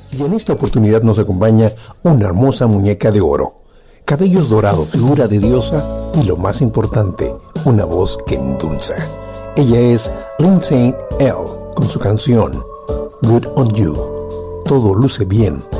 Y en esta oportunidad nos acompaña una hermosa muñeca de oro, cabellos dorados, figura de diosa y lo más importante, una voz que endulza. Ella es Lindsay Ell con su canción Good on You. Todo luce bien